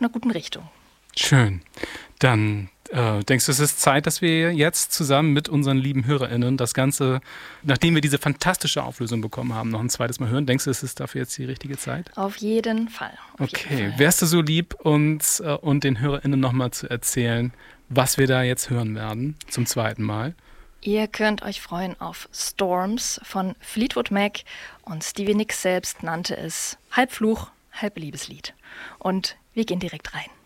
einer guten Richtung. Schön. Dann denkst du, es ist Zeit, dass wir jetzt zusammen mit unseren lieben HörerInnen das Ganze, nachdem wir diese fantastische Auflösung bekommen haben, noch ein zweites Mal hören? Denkst du, es ist dafür jetzt die richtige Zeit? Auf jeden Fall. Okay. Wärst du so lieb, uns und den HörerInnen nochmal zu erzählen, was wir da jetzt hören werden zum zweiten Mal? Ihr könnt euch freuen auf Storms von Fleetwood Mac und Stevie Nicks selbst nannte es halb Fluch, halb Liebeslied. Und wir gehen direkt rein.